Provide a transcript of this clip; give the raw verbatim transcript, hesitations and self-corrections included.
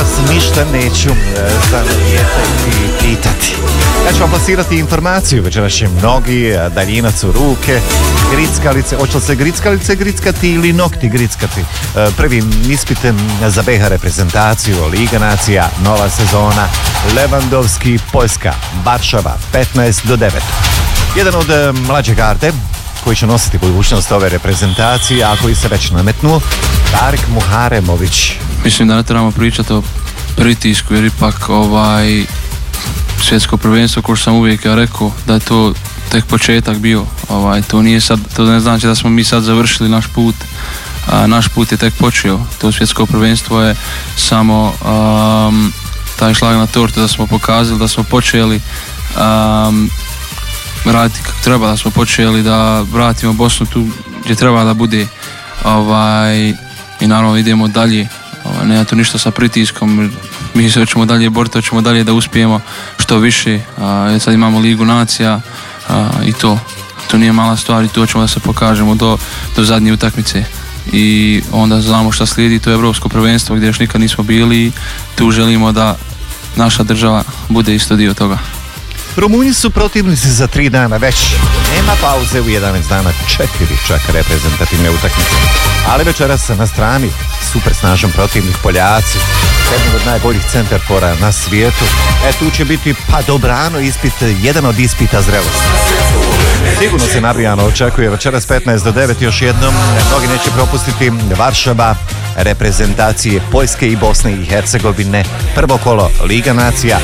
ništa neću zanavjetati i pitati. Ja ću vam plasirati informaciju, večeras će mnogi daljinac u ruke, grickalice, hoće li se grickalice grickati ili nokti grickati? Prvim ispitem za be ha reprezentaciju, Liga nacija, nova sezona, Lewandowski, Poljska, Varšava, petnaest do devet. Jedan od mlađe garde koji će nositi budućnost ove reprezentacije, a koji se već nametnuo, Tarik Muharemović. Mislim da ne trebamo pričati o pritisku, jer ipak ovaj svjetsko prvenstvo, kao što sam uvijek ja rekao, da je to tek početak bio. Ovaj, to nije sad, to ne znači da smo mi sad završili naš put. A, naš put je tek počeo. To svjetsko prvenstvo je samo um, taj šlag na tortu, da smo pokazali, da smo počeli um, raditi kako treba, da smo počeli da vratimo Bosnu tu gdje treba da bude. Ovaj, i naravno idemo dalje. Ovaj, nema tu ništa sa pritiskom. Mi se hoćemo dalje boriti, hoćemo dalje da uspijemo što više. A, sad imamo Ligu nacija a, i to. To nije mala stvar i tu hoćemo da se pokažemo do, do zadnje utakmice. I onda znamo šta slijedi, to je Europsko prvenstvo gdje još nikad nismo bili i tu želimo da naša država bude isto dio toga. Rumunji su protivnici za tri dana već. Nema pauze u jedanaest dana, četiri čak reprezentativne utakmice. Ali večeras na strani super snažan protivnik Poljaci, jedan od najboljih centarfora na svijetu. E tu će biti pa dobrano ispit, jedan od ispita zrelosti. Sigurno se nabijano očekuje večeras petnaest do devet još jednom. Mnogi neće propustiti Varšava, reprezentacije Poljske i Bosne i Hercegovine, prvo kolo Liga nacija.